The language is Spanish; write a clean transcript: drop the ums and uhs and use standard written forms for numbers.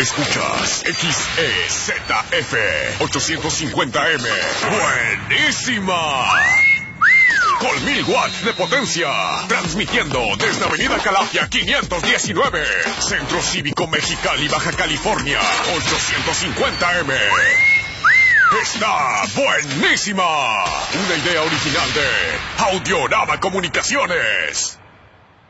Escuchas XEZF 850M. ¡Buenísima! Con 1000 watts de potencia. Transmitiendo desde Avenida Calafia 519. Centro Cívico Mexicali, Baja California. 850M. ¡Está buenísima! Una idea original de Audiorama Comunicaciones.